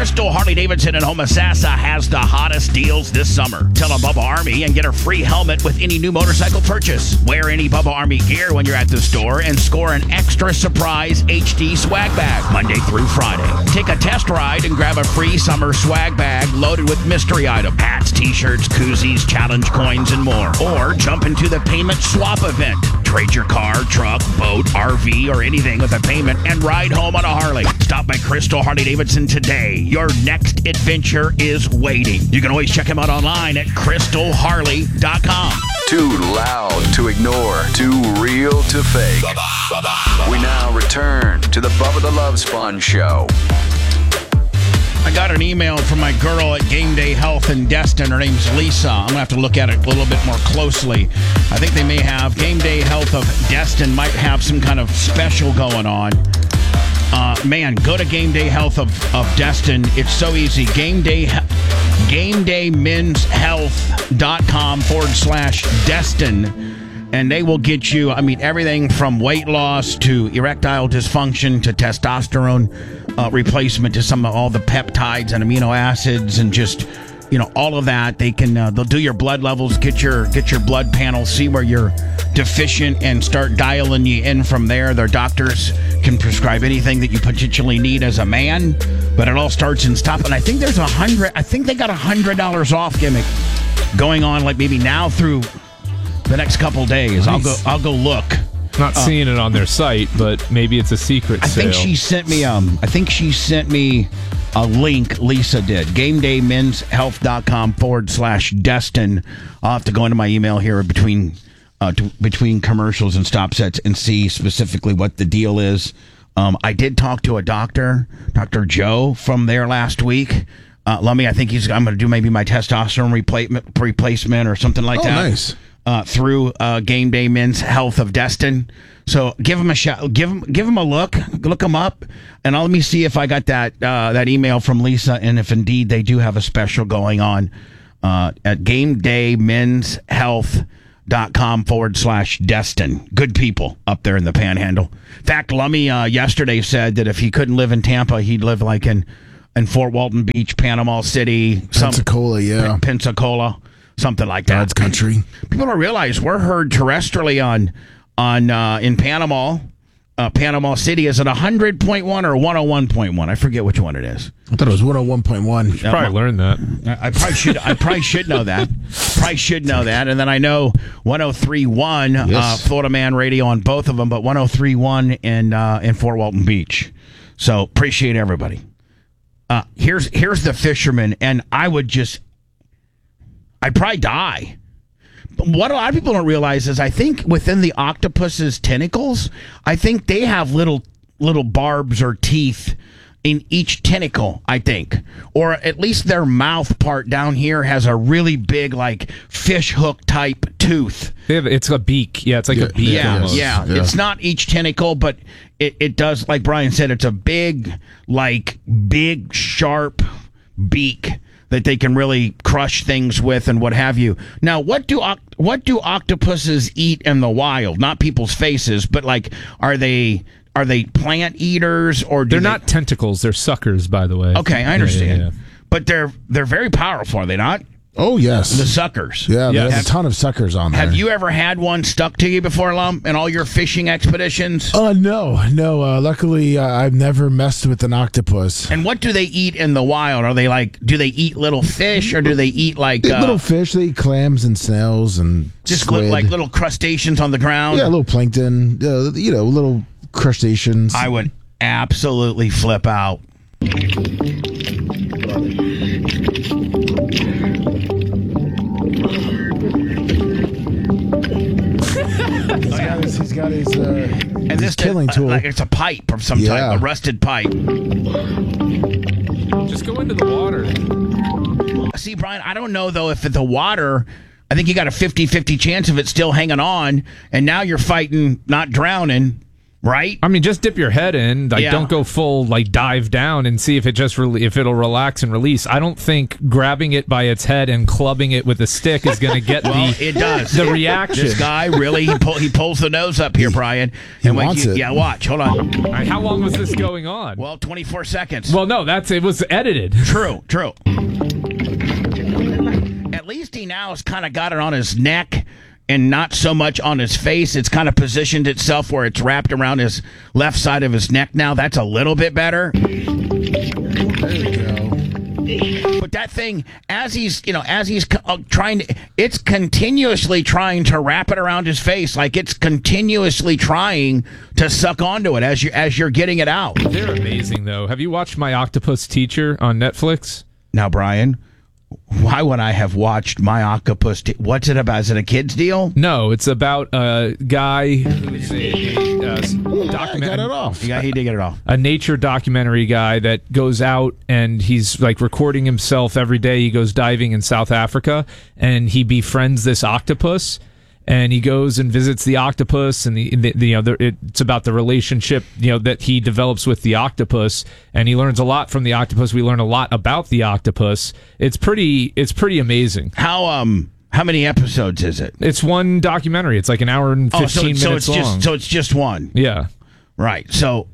Crystal Harley-Davidson in Homosassa has the hottest deals this summer. Tell a Bubba Army and get a free helmet with any new motorcycle purchase. Wear any Bubba Army gear when you're at the store and score an extra surprise HD swag bag Monday through Friday. Take a test ride and grab a free summer swag bag loaded with mystery items, hats, t-shirts, koozies, challenge coins, and more. Or jump into the payment swap event. Trade your car, truck, boat, RV, or anything with a payment and ride home on a Harley. Stop by Crystal Harley-Davidson today. Your next adventure is waiting. You can always check him out online at crystalharley.com. Too loud to ignore, too real to fake. We now return to the Bubba the Love Sponge Show. I got an email from my girl at Game Day Health in Destin. Her name's Lisa. I'm going to have to look at it a little bit more closely. I think they may have, Game Day Health of Destin might have some kind of special going on. Man, go to Game Day Health of Destin. It's so easy. GameDayMen'sHealth.com/Destin. And they will get you, everything from weight loss to erectile dysfunction to testosterone replacement to all the peptides and amino acids and just, all of that. They can, they'll do your blood levels, get your blood panel, see where you're deficient and start dialing you in from there. Their doctors can prescribe anything that you potentially need as a man, but it all starts and stops. And I think they got $100 off gimmick going on, like maybe now through the next couple days. Nice. I'll go look. Not seeing it on their site, but maybe it's a secret sale. I think she sent me a link. Lisa did. GameDayMen'sHealth.com/Destin. I'll have to go into my email here between commercials and stop sets and see specifically what the deal is. I did talk to a doctor, Dr. Joe, from there last week. Lummy, I think I'm going to do maybe my testosterone replacement or something like that. Nice. Through Game Day Men's Health of Destin. So give him a shout. Give him a look. Look him up, and let me see if I got that email from Lisa, and if indeed they do have a special going on at GameDayMen'sHealth.com/Destin. Good people up there in the Panhandle. In fact, Lummy yesterday said that if he couldn't live in Tampa, he'd live like in Fort Walton Beach, Panama City, Pensacola. Something like that. God's country. People don't realize we're heard terrestrially in Panama. Panama City is at 100.1 or 101.1. I forget which one it is. I thought it was 101.1. You should probably learn that. I probably should know that. And then I know 103.1 Yes. Florida Man Radio on both of them, but 103.1 in Fort Walton Beach. So appreciate everybody. Here's the fisherman, and I'd probably die. But what a lot of people don't realize is I think within the octopus's tentacles, I think they have little barbs or teeth in each tentacle, I think. Or at least their mouth part down here has a really big, like, fish hook type tooth. It's a beak. Yeah, it's like a beak. Yeah. It's not each tentacle, but it does, like Brian said, it's a big, sharp beak that they can really crush things with and what have you. Now, what do octopuses eat in the wild? Not people's faces, but are they plant eaters or they're not tentacles? They're suckers, by the way. Okay, I understand. Yeah. But they're very powerful, are they not? Oh, yes. The suckers. Yeah, there's a ton of suckers on there. Have you ever had one stuck to you before, Lum, in all your fishing expeditions? No. Luckily, I've never messed with an octopus. And what do they eat in the wild? Are they do they eat little fish or do they eat little fish? They eat clams and snails and just squid. Little crustaceans on the ground? Yeah, little plankton, little crustaceans. I would absolutely flip out. He's got his and this killing tool. It's a pipe of some type, a rusted pipe. Just go into the water. See, Brian, I don't know, though, if the water, I think you got a 50-50 chance of it still hanging on, and now you're fighting not drowning, right? I mean, just dip your head in. Like, Yeah. don't go full dive down and see if it just if it'll relax and release. I don't think grabbing it by its head and clubbing it with a stick is going to get It does. the reaction. This guy really he pulls the nose up here, Brian. He And wants it. Yeah, watch. Hold on. All right, how long was this going on? Well, 24 seconds. Well, no, it was edited. True. At least he now has kind of got it on his neck and not so much on his face. It's kind of positioned itself where it's wrapped around his left side of his neck now. That's a little bit better. There you go. But that thing, as he's trying to, it's continuously trying to wrap it around his face, like it's continuously trying to suck onto it as you're getting it out. They're amazing, though. Have you watched My Octopus Teacher on Netflix? Now, Brian, why would I have watched My Octopus? What's it about? Is it a kid's deal? No, it's about a guy who's I got it off. Yeah, he did get it off. a nature documentary guy that goes out and he's like recording himself every day. He goes diving in South Africa and he befriends this octopus. And he goes and visits the octopus, and it's about the relationship that he develops with the octopus, and he learns a lot from the octopus. We learn a lot about the octopus. It's pretty amazing. How many episodes is it? It's one documentary. It's like an hour and 15 minutes long. So it's just one. Yeah. Right. So,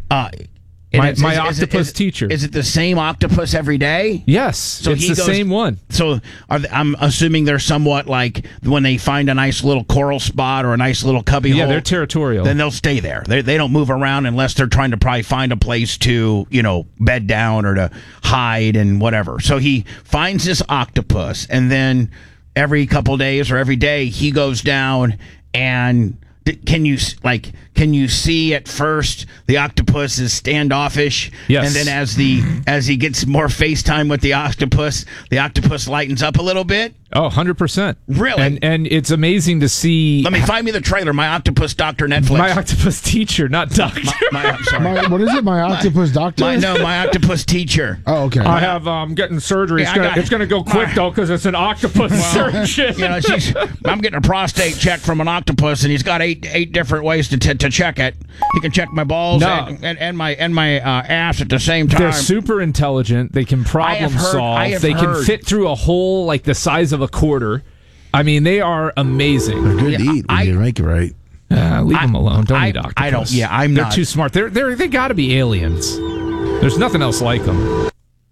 My Octopus Teacher. Is it the same octopus every day? Yes, it's the same one. So I'm assuming they're somewhat like when they find a nice little coral spot or a nice little cubby hole. Yeah, they're territorial. Then they'll stay there. They don't move around unless they're trying to probably find a place to, bed down or to hide and whatever. So he finds this octopus, and then every couple days or every day he goes down and... Can you see at first the octopus is standoffish? Yes. And then as he gets more FaceTime with the octopus lightens up a little bit? Oh, 100%. Really? And it's amazing to see... Find me the trailer, My Octopus Doctor Netflix. My Octopus Teacher, not Doctor. I'm sorry. What is it? My Octopus Doctor? My Octopus Teacher. Oh, okay. I have getting surgery. It's gonna go quick though because it's an octopus surgeon. I'm getting a prostate check from an octopus, and he's got eight different ways to check it. He can check my balls and my ass at the same time. They're super intelligent. They can problem solve. They can fit through a hole like the size of a quarter. I mean, they are amazing. They're good to eat when you make it right. Leave them alone. Don't eat octopus. I don't. Yeah, I'm They're not. too smart. They got to be aliens. There's nothing else like them.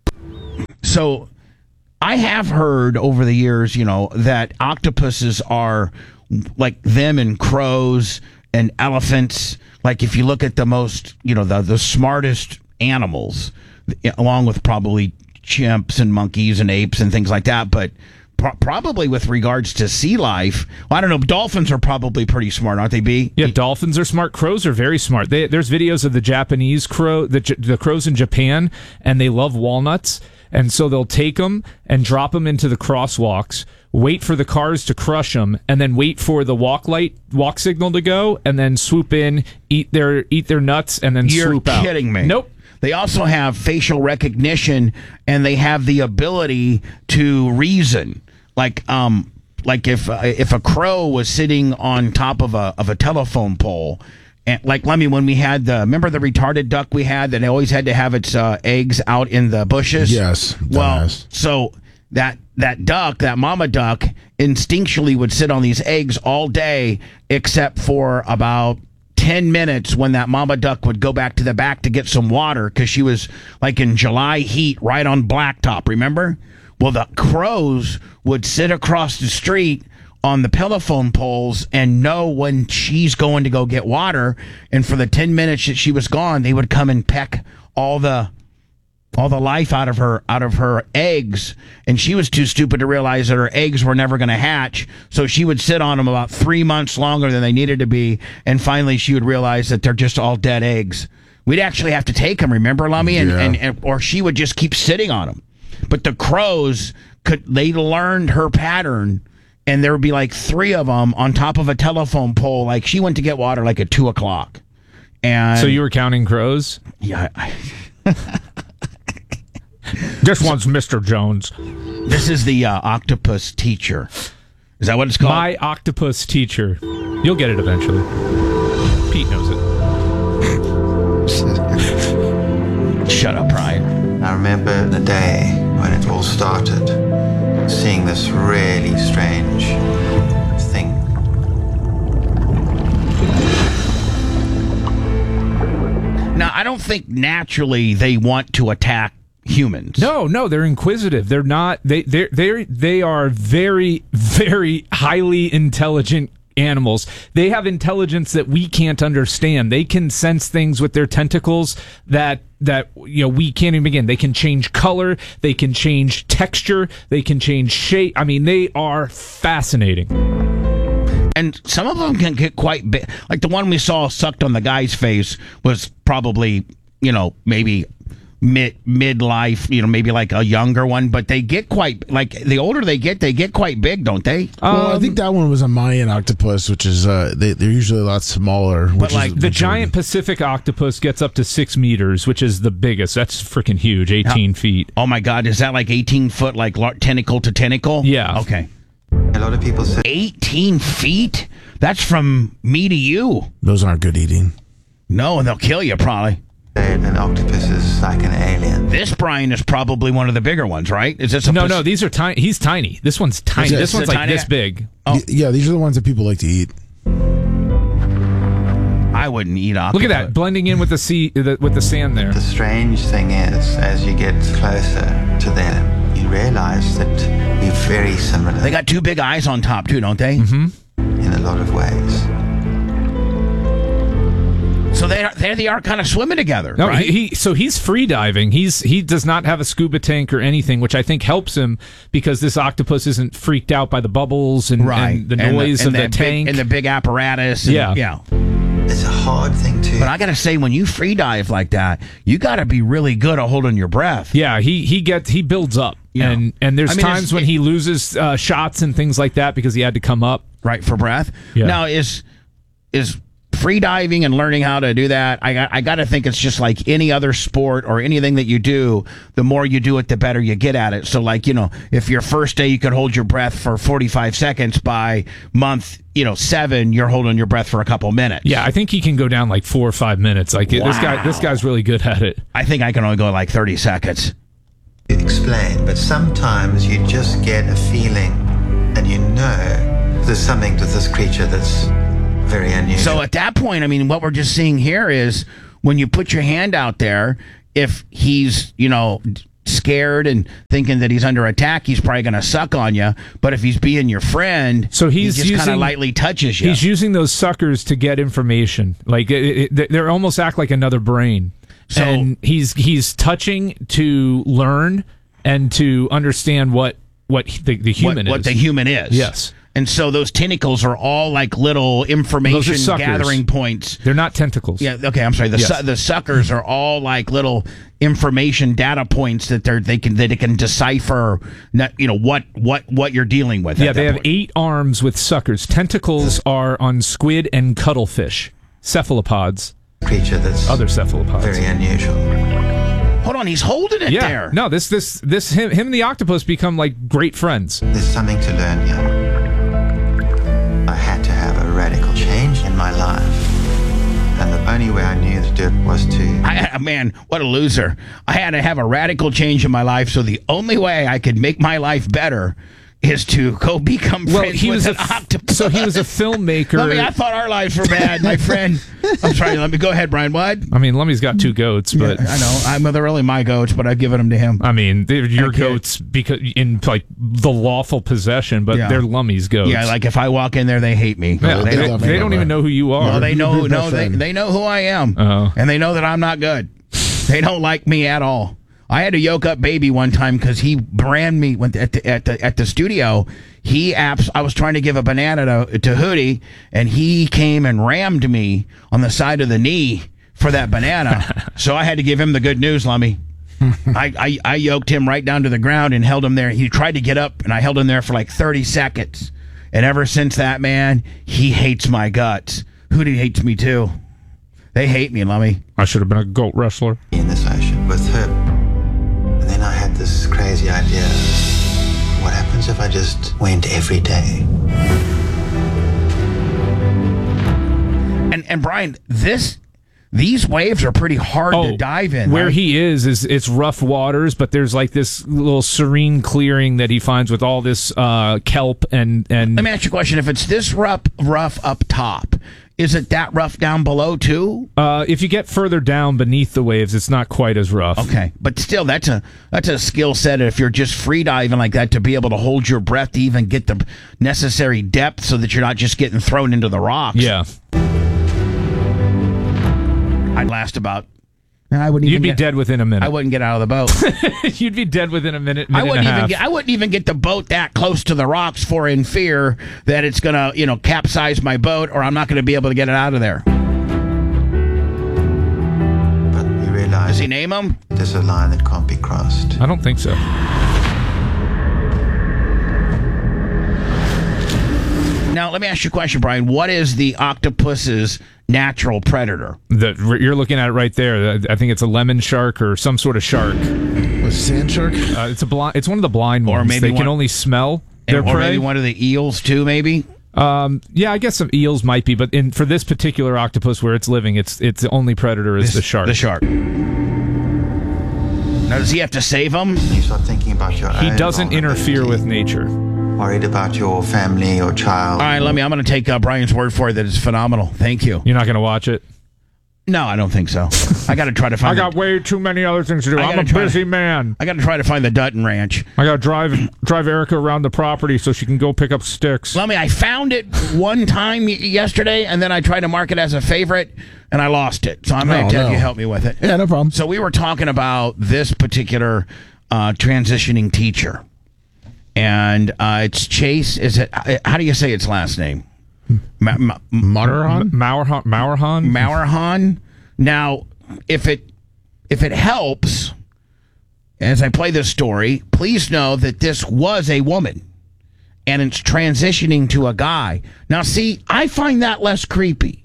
So, I have heard over the years, that octopuses are like them and crows and elephants. Like if you look at the most, the smartest animals, along with probably chimps and monkeys and apes and things like that, but probably with regards to sea life, I don't know, dolphins are probably pretty smart, aren't they, B? Yeah, dolphins are smart. Crows are very smart. There's videos of the Japanese crow, the crows in Japan, and they love walnuts, and so they'll take them and drop them into the crosswalks, wait for the cars to crush them, and then wait for the walk signal to go, and then swoop in, eat their nuts, and then swoop out. You're kidding me. Nope. They also have facial recognition, and they have the ability to reason. Like if a crow was sitting on top of a telephone pole, and when we had remember the retarded duck we had that always had to have its eggs out in the bushes? Yes. Well, so that duck, that mama duck, instinctually would sit on these eggs all day, except for about 10 minutes when that mama duck would go back to the back to get some water because she was like in July heat right on blacktop, remember? Well, the crows would sit across the street on the telephone poles and know when she's going to go get water, and for the 10 minutes that she was gone, they would come and peck all the life out of her eggs, and she was too stupid to realize that her eggs were never going to hatch, so she would sit on them about 3 months longer than they needed to be, and finally she would realize that they're just all dead eggs. We'd actually have to take them, remember, Lummy? And or she would just keep sitting on them. But the crows, they learned her pattern, and there would be like 3 of them on top of a telephone pole. Like she went to get water like at 2 o'clock. And so you were counting crows? Yeah. This one's Mr. Jones. This is the Octopus Teacher. Is that what it's called? My Octopus Teacher. You'll get it eventually. Pete knows it. Shut up, Brian. I remember the day when it all started, seeing this really strange thing. Now, I don't think naturally they want to attack humans. No, they're inquisitive. They're not. They are very, very highly intelligent animals. They have intelligence that we can't understand. They can sense things with their tentacles that we can't even begin. They can change color. They can change texture. They can change shape. I mean, they are fascinating. And some of them can get quite big. Like the one we saw sucked on the guy's face was probably, maybe midlife, maybe like a younger one, but they get quite, like the older they get quite big, don't they? Well, I think that one was a Mayan octopus, which is they're usually a lot smaller. But like the giant Pacific octopus gets up to 6 meters, which is the biggest. That's freaking huge, 18 feet. Oh my God, is that like 18 foot, like tentacle to tentacle? Yeah. Okay. A lot of people say 18 feet? That's from me to you. Those aren't good eating. No, and they'll kill you probably. an octopus is like an alien. This, Brian, is probably one of the bigger ones, right? Is this No, these are tiny. He's tiny. This one's tiny. This one's like this big. Oh. Yeah, these are the ones that people like to eat. I wouldn't eat octopus. Look at that, blending in with the sea, with the sand there. The strange thing is, as you get closer to them, you realize that we're very similar. They got two big eyes on top, too, don't they? Mm-hmm. In a lot of ways. So they are kind of swimming together, no, right? So he's free diving. He does not have a scuba tank or anything, which I think helps him because this octopus isn't freaked out by the bubbles and the noise of the tank and the big apparatus. Yeah. It's a hard thing to. But I got to say, when you free dive like that, you got to be really good at holding your breath. Yeah, he builds up, and there's times when he loses shots and things like that because he had to come up right for breath. Yeah. Now is free diving and learning how to do that, I got to think it's just like any other sport or anything that you do. The more you do it, the better you get at it. So like, if your first day you could hold your breath for 45 seconds, by month 7 you're holding your breath for a couple minutes. Yeah, I think he can go down like 4 or 5 minutes. Like this guy's really good at it. I think I can only go like 30 seconds. Explain, but sometimes you just get a feeling and there's something to this creature that's very unusual. So at that point, I mean, what we're just seeing here is when you put your hand out there, if he's, scared and thinking that he's under attack, he's probably going to suck on you. But if he's being your friend, so he just kind of lightly touches you. He's using those suckers to get information. Like they almost act like another brain. So, and he's touching to learn and to understand what the human is. What the human is. Yes. And so those tentacles are all like little information gathering points. They're not tentacles. Yeah. Okay. I'm sorry. The suckers are all like little information data points that it can decipher. What you're dealing with. Yeah. They have 8 arms with suckers. Tentacles are on squid and cuttlefish, cephalopods. Creature that's other cephalopods. Very unusual. Hold on, he's holding it there. No, him and the octopus become like great friends. There's something to learn here. I had to have a radical change in my life. And the only way I knew to do it was to... Man, what a loser. I had to have a radical change in my life, so the only way I could make my life better is to go become friends with an octopus. So he was a filmmaker. I thought our lives were bad, my friend. I'm sorry, let me go ahead, Brian. What? I mean, Lummy's got 2 goats, but I know they're really my goats, but I've given them to him. I mean, they're your goats because in like the lawful possession, but they're Lummy's goats. Yeah, like if I walk in there, they hate me. Yeah, they don't even know who you are. Well, they know. They know who I am, and they know that I'm not good. They don't like me at all. I had a yoke up baby one time because he brand me at the studio. I was trying to give a banana to Hootie, and he came and rammed me on the side of the knee for that banana. So I had to give him the good news, Lummy. I yoked him right down to the ground and held him there. He tried to get up, and I held him there for like 30 seconds. And ever since that, man, he hates my guts. Hootie hates me too. They hate me, Lummy. I should have been a goat wrestler. In this ocean with her. And then I had this crazy idea. What happens if I just went every day? And Brian, this these waves are pretty hard to dive in. Where right? he is it's rough waters, but there's like this little serene clearing that he finds with all this kelp and. Let me ask you a question: if it's this rough up top, is it that rough down below too? If you get further down beneath the waves, it's not quite as rough. Okay, but still, that's a skill set. If you're just free diving like that, to be able to hold your breath to even get the necessary depth, so that you're not just getting thrown into the rocks. Yeah. I'd last about. I wouldn't. You'd be dead within a minute. I wouldn't get out of the boat. You'd be dead within a minute. I wouldn't even get the boat that close to the rocks in fear that it's gonna, capsize my boat, or I'm not gonna be able to get it out of there. But you realize, Does he name him? there's a line that can't be crossed. I don't think so. Now, let me ask you a question, Brian. What is the octopus's natural predator? You're looking at it right there. I think it's a lemon shark or some sort of shark. A sand shark? It's it's one of the blind ones. Or maybe they can only smell their or prey. maybe one of the eels too, maybe? Yeah, I guess some eels might be, but for this particular octopus where it's living, its the only predator is the shark. The shark. Now, does he have to save him? You start thinking about your He own doesn't interfere vulnerability, with nature. worried about your family or child. All right, I'm going to take Brian's word for it that it's phenomenal. Thank you. You're not going to watch it? No, I don't think so. I got to try to find. I got way too many other things to do. I'm a busy man. I got to try to find the Dutton Ranch. I got to drive Erica around the property so she can go pick up sticks. I found it one time yesterday, and then I tried to mark it as a favorite, and I lost it. So I might have you help me with it. Yeah, no problem. So we were talking about this particular transitioning teacher, and it's Chase. Is it? How do you say its last name? Mauerhahn? Mauerhahn. Now, if it helps, as I play this story, please know that this was a woman, and it's transitioning to a guy. Now, see, I find that less creepy.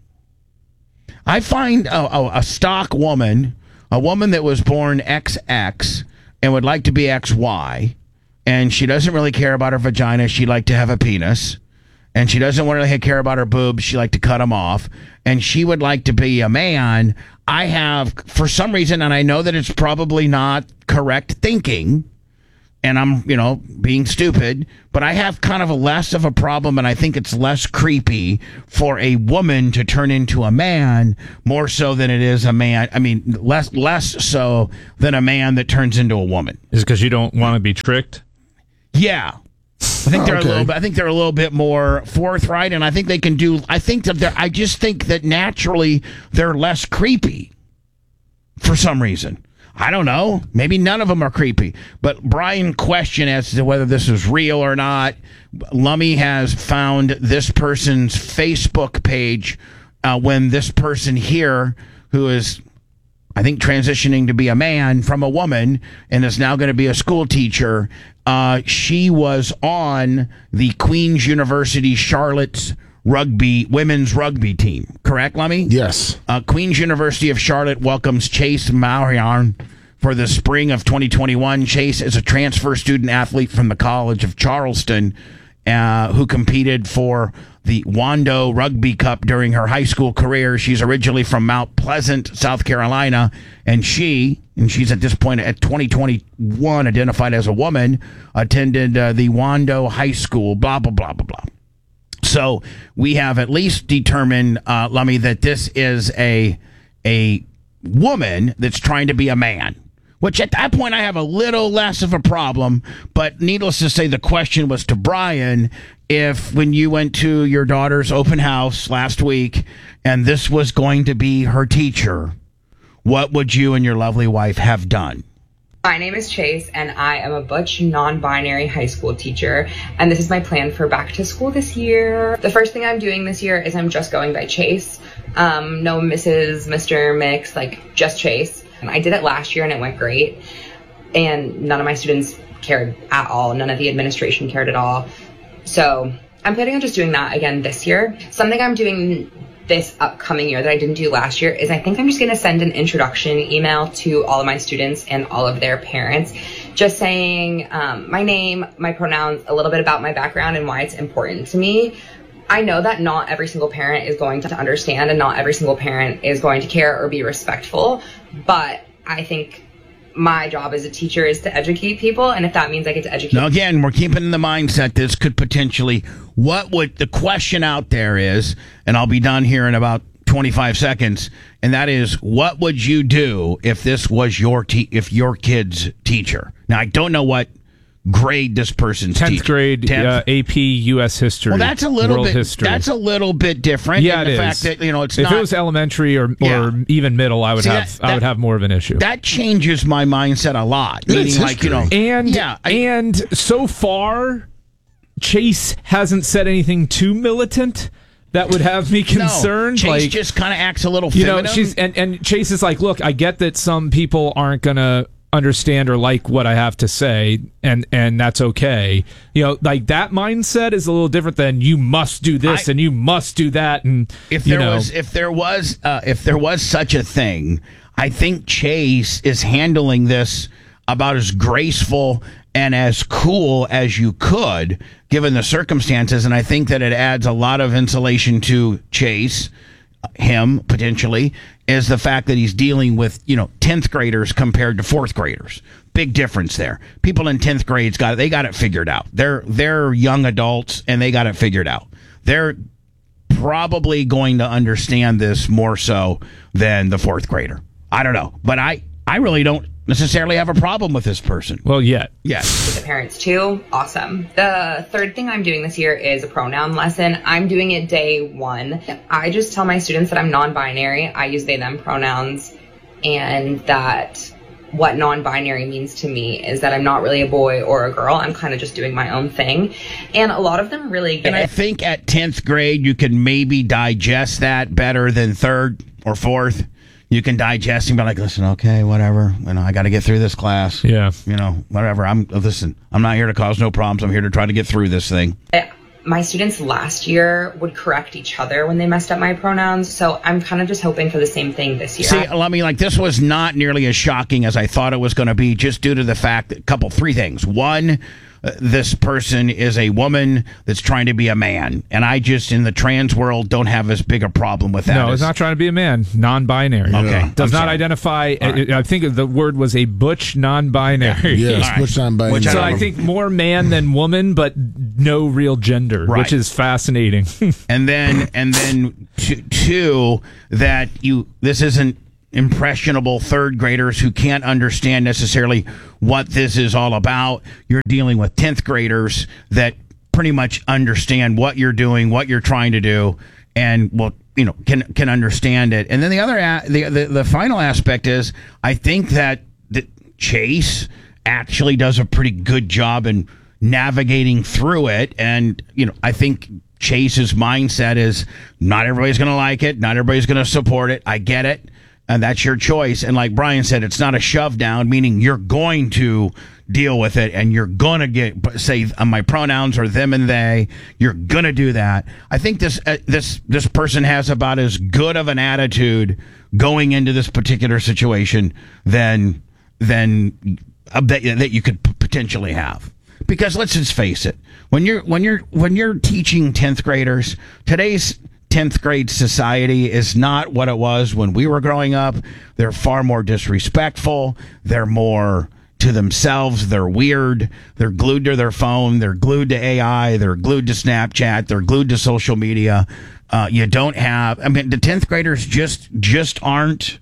I find a stock woman, a woman that was born XX and would like to be XY, and she doesn't really care about her vagina. She'd like to have a penis. And she doesn't really care about her boobs. She like to cut them off. And she would like to be a man. I have, for some reason, and I know that it's probably not correct thinking, and I'm, being stupid, but I have kind of a less of a problem, and I think it's less creepy for a woman to turn into a man, more so than it is a man. I mean, less so than a man that turns into a woman. Is it because you don't want to be tricked? Yeah. I think they're a little bit more forthright, and I think they can do. I just think that naturally they're less creepy for some reason. I don't know. Maybe none of them are creepy. But Brian questioned as to whether this is real or not. Lummy has found this person's Facebook page when this person here, who is, I think, transitioning to be a man from a woman and is now going to be a school teacher. She was on the Queen's University Charlotte's women's rugby team. Correct, Lummy? Yes. Queen's University of Charlotte welcomes Chase Mauerhahn for the spring of 2021. Chase is a transfer student athlete from the College of Charleston who competed for the Wando Rugby Cup during her high school career. She's originally from Mount Pleasant, South Carolina, and she's at this point at 2021 identified as a woman, attended the Wando High School, blah, blah, blah, blah, blah. So we have at least determined, Lummy, that this is a woman that's trying to be a man. Which at that point I have a little less of a problem, but needless to say, the question was to Brian, if when you went to your daughter's open house last week and this was going to be her teacher, what would you and your lovely wife have done? My name is Chase, and I am a butch, non-binary high school teacher, and this is my plan for back to school this year. The first thing I'm doing this year is I'm just going by Chase. No Mrs., Mr., Mix, just Chase. I did it last year and it went great, and none of my students cared at all. None of the administration cared at all. So I'm planning on just doing that again this year. Something I'm doing this upcoming year that I didn't do last year is I think I'm just going to send an introduction email to all of my students and all of their parents, just saying my name, my pronouns, a little bit about my background and why it's important to me. I know that not every single parent is going to understand and not every single parent is going to care or be respectful, but I think my job as a teacher is to educate people, and if that means I get to educate... Now, again, we're keeping in the mindset this could potentially... the question out there is, and I'll be done here in about 25 seconds, and that is, what would you do if this was your kid's teacher? Now, I don't know what grade this person's 10th teacher. grade 10th? AP U.S. history. Well, that's a little world bit. history. That's a little bit different. Yeah, in the it fact is. that it's if not. it was elementary or Yeah. even middle, I would I would have more of an issue. That changes my mindset a lot. It's Meaning, like, history. And so far, Chase hasn't said anything too militant that would have me concerned. No, Chase like, just kind of acts a little feminine. she's and Chase is like, look, I get that some people aren't gonna understand or like what I have to say, and that's okay. Like that mindset is a little different than you must do this and you must do that. And if there was such a thing, I think Chase is handling this about as graceful and as cool as you could, given the circumstances. And I think that it adds a lot of insulation to Chase, him potentially, is the fact that he's dealing with 10th graders compared to 4th graders. Big difference there. People in 10th grades got it figured out. They're young adults and they got it figured out. They're probably going to understand this more so than the 4th grader. I don't know, but I really don't necessarily have a problem with this person. Well, yes. The parents too. Awesome. The third thing I'm doing this year is a pronoun lesson. I'm doing it day 1. I just tell my students that I'm non-binary. I use they, them pronouns, and that what non-binary means to me is that I'm not really a boy or a girl. I'm kind of just doing my own thing. And a lot of them really get it. And I think at 10th grade, you can maybe digest that better than 3rd or 4th. You can digest and be like, listen, okay, whatever. I got to get through this class. Yeah. Whatever. I'm not here to cause no problems. I'm here to try to get through this thing. My students last year would correct each other when they messed up my pronouns. So I'm kind of just hoping for the same thing this year. See, this was not nearly as shocking as I thought it was going to be, just due to the fact that 3 things. One, this person is a woman that's trying to be a man. And I just, in the trans world, don't have as big a problem with that. No, it's not trying to be a man. Non-binary. Okay. Does not identify. Right. I think the word was a butch non-binary. Yes, butch non-binary. So I think more man than woman, but no real gender, which is fascinating. and then two, that this isn't impressionable 3rd graders who can't understand necessarily what this is all about. You're dealing with 10th graders that pretty much understand what you're doing, what you're trying to do, and can understand it. And then the final aspect is, I think that Chase actually does a pretty good job in navigating through it. And I think Chase's mindset is, not everybody's going to like it, not everybody's going to support it. I get it. And that's your choice. And like Brian said, it's not a shove down, meaning you're going to deal with it and you're going to say my pronouns are them and they. You're going to do that. I think this person has about as good of an attitude going into this particular situation than that you could potentially have. Because let's just face it, when you're teaching 10th graders, today's 10th grade society is not what it was when we were growing up. They're far more disrespectful. They're more to themselves. They're weird. They're glued to their phone. They're glued to AI. They're glued to Snapchat. They're glued to social media. The 10th graders just aren't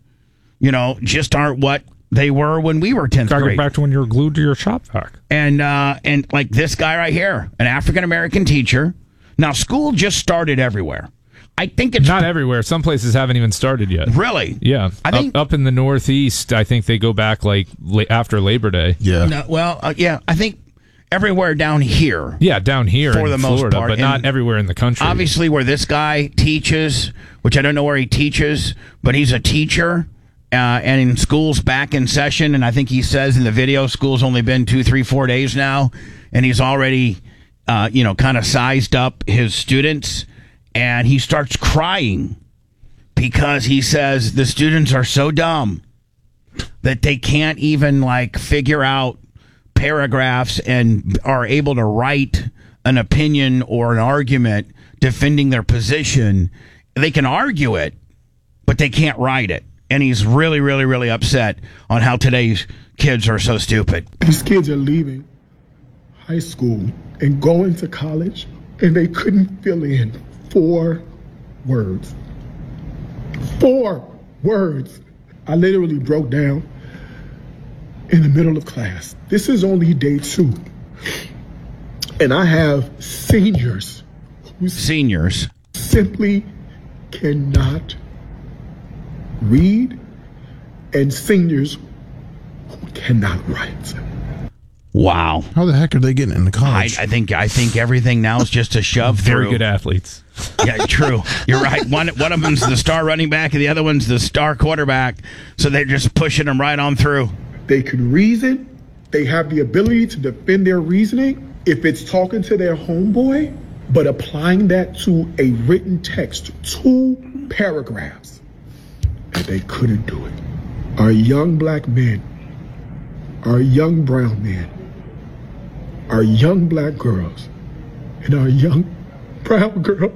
what they were when we were 10th grade. Back to when you were glued to your shop vac. And like this guy right here, an African-American teacher. Now, school just started everywhere. I think it's not everywhere. Some places haven't even started yet. Really? Yeah. I think up in the Northeast, I think they go back after Labor Day. Yeah. No, I think everywhere down here. Yeah, down here for in the Florida, most part, but not everywhere in the country. Obviously, where this guy teaches, which I don't know where he teaches, but he's a teacher. And in school's back in session, and I think he says in the video, school's only been 2, 3, 4 days now, and he's already, kind of sized up his students. And he starts crying because he says the students are so dumb that they can't even figure out paragraphs and are able to write an opinion or an argument defending their position. They can argue it, but they can't write it. And he's really, really, really upset on how today's kids are so stupid. These kids are leaving high school and going to college, and they couldn't fill in 4 words. 4 words. I literally broke down in the middle of class. This is only day 2. And I have seniors who simply cannot read, and seniors who cannot write. Wow. How the heck are they getting into college? I think everything now is just a shove through. Very good athletes. Yeah, true. You're right. One of them's the star running back, and the other one's the star quarterback. So they're just pushing them right on through. They can reason. They have the ability to defend their reasoning if it's talking to their homeboy, but applying that to a written text, 2 paragraphs, and they couldn't do it. Our young black men, our young brown men, our young black girls, and our young brown girls.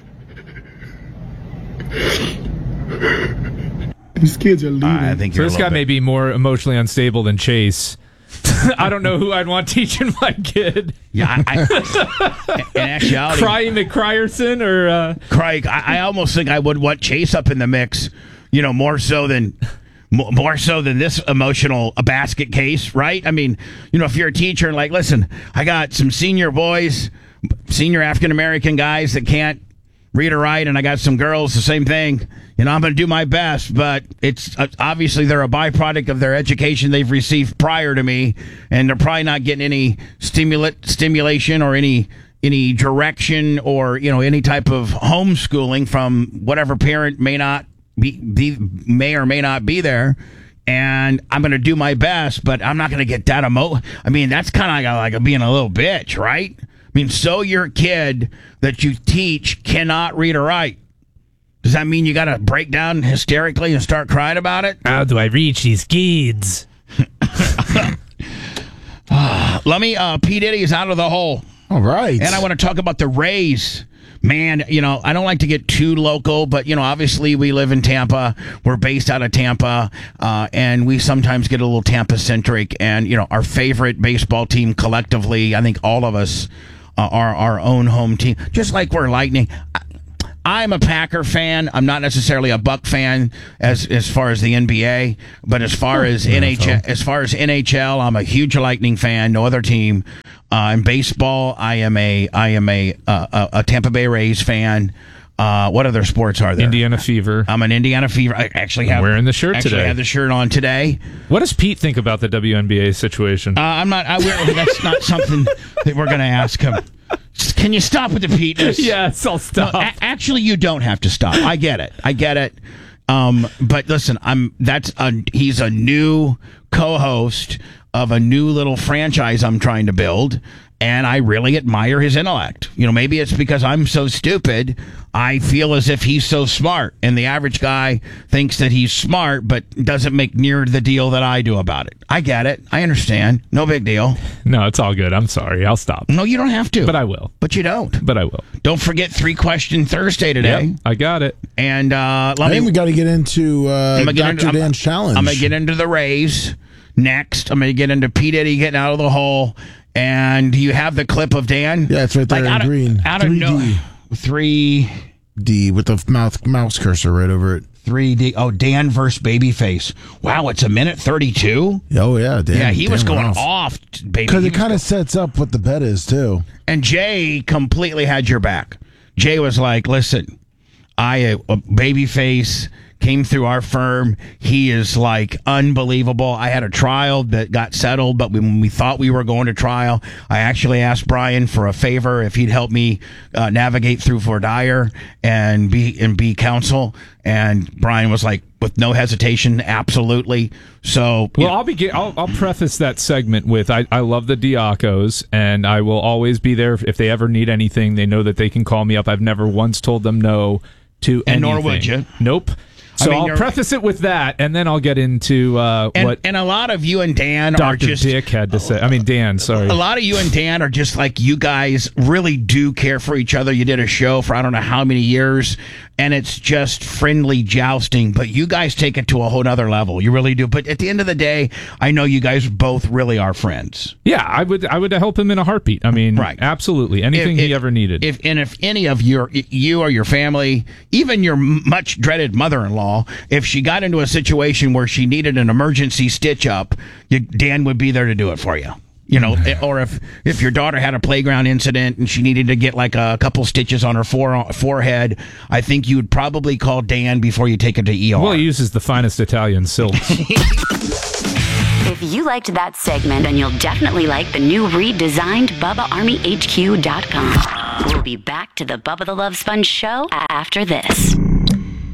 These kids are leaving. I think so. This guy may be more emotionally unstable than Chase. I don't know who I'd want teaching my kid. Yeah, in actuality, Crying McCryerson or Craig. I almost think I would want Chase up in the mix. You know, more so than this emotional basket case, right? I mean, you know, if you're a teacher and like, listen, I got some senior boys, senior African American guys that can't read or write, and I got some girls, the same thing. You know, I'm going to do my best, but it's obviously they're a byproduct of their education they've received prior to me, and they're probably not getting any stimulation or any direction or, you know, any type of homeschooling from whatever parent may or may not be there. And I'm going to do my best, but I'm not going to get that I mean, that's kind of like being a little bitch, right? I mean, so your kid that you teach cannot read or write. Does that mean you got to break down hysterically and start crying about it? How do I reach these kids? P. Diddy is out of the hole. All right. And I want to talk about the Rays. Man, you know, I don't like to get too local, but, you know, obviously we live in Tampa. We're based out of Tampa, and we sometimes get a little Tampa-centric. And, you know, our favorite baseball team collectively, I think all of us are our own home team, just like we're Lightning. I'm a Packer fan. I'm not necessarily a Buck fan as far as the NBA, but as far as NHL, I'm a huge Lightning fan. No other team. In baseball, I am a Tampa Bay Rays fan. What other sports are there? Indiana Fever. I'm an Indiana Fever. I actually have wearing the shirt today. I have the shirt on today. What does Pete think about the WNBA situation? That's not something that we're going to ask him. Can you stop with the Pete-ness? Yes, I'll stop. No, actually, you don't have to stop. I get it. But listen, he's a new co-host of a new little franchise I'm trying to build, and I really admire his intellect. You know, maybe it's because I'm so stupid, I feel as if he's so smart, and the average guy thinks that he's smart, but doesn't make near the deal that I do about it. I get it. I understand. No big deal. No, it's all good. I'm sorry. I'll stop. No, you don't have to. But I will. But you don't. But I will. Don't forget 3-question Thursday today. Yep, I got it. And I think we got to get into Dr. Dan's challenge. I'm going to get into the Rays next. I'm going to get into P. Diddy getting out of the hole. And you have the clip of Dan? Yeah, it's right there in green. Out of 3D. 3D with the mouse cursor right over it. 3D. Oh, Dan versus Babyface. Wow, it's 1:32. Oh yeah, Dan. Yeah, he was going off, baby. Because it kind of sets up what the bet is too. And Jay completely had your back. Jay was like, "Listen, Babyface came through our firm. He is like unbelievable. I had a trial that got settled, but when we thought we were going to trial, I actually asked Brian for a favor if he'd help me navigate through Fort Dyer and be counsel." And Brian was like, with no hesitation, absolutely. So, well, I'll preface that segment with I love the Diacos, and I will always be there if they ever need anything. They know that they can call me up. I've never once told them no to anything. And nor would you. Nope. So I'll preface it with that, and then I'll get into what. And a lot of you and Dan Dr. are just. Dick had to say. I mean, Dan. Sorry. A lot of you and Dan are just like, you guys really do care for each other. You did a show for I don't know how many years, and it's just friendly jousting. But you guys take it to a whole other level. You really do. But at the end of the day, I know you guys both really are friends. Yeah, I would help him in a heartbeat. I mean, right. Absolutely, anything he ever needed. If any of you or your family, even your much dreaded mother-in-law, if she got into a situation where she needed an emergency stitch up, Dan would be there to do it for you. You know, or if your daughter had a playground incident and she needed to get like a couple stitches on her forehead, I think you would probably call Dan before you take her to ER. Well, he uses the finest Italian silks. If you liked that segment, then you'll definitely like the new redesigned BubbaArmyHQ.com. We'll be back to the Bubba the Love Sponge show after this.